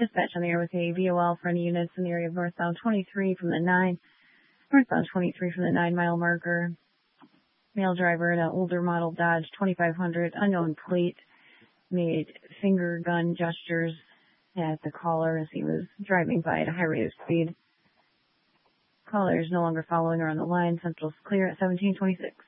Dispatch on the air with a VOL for any units in the area of northbound 23 from the 9. Northbound 23 from the 9-mile marker. Male driver in an older model Dodge 2500, unknown plate, made finger gun gestures at the caller as he was driving by at a high rate of speed. Caller is no longer following her on the line. Central's clear at 1726.